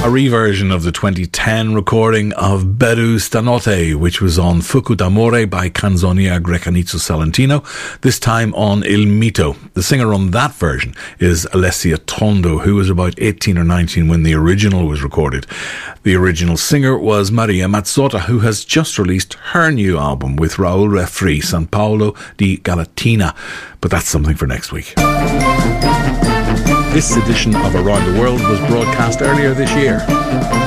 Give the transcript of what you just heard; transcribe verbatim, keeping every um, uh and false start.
a reversion of the twenty ten recording of Beru Stanotte, which was on Fuoco d'Amore by Canzonia Grecanizzo Salentino, this time on Il Mito. The singer on that version is Alessia Tondo, who was about eighteen or nineteen when the original was recorded. The original singer was Maria Mazzotta, who has just released her new album with Raul Refri, San Paolo di Galatina. But that's something for next week. This edition of Around the World was broadcast earlier this year.